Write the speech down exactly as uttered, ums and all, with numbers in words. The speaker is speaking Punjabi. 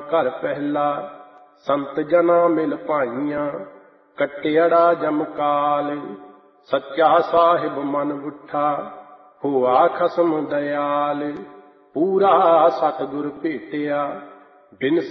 ਘਰ ਪਹਿਲਾ, ਸੰਤ ਜਨਾ ਮਿਲ ਭਾਈਆਂ, ਕੱਟਿਅੜਾ ਜਮਕਾਲ। ਸੱਚਾ ਸਾਹਿਬ ਮਨ ਉੱਠਾ, ਹੋਆ ਖਸਮ ਦਇਆਲ। ਪੂਰਾ ਸਤਿਗੁਰ ਭੇਟਿਆ, ਬਿਨ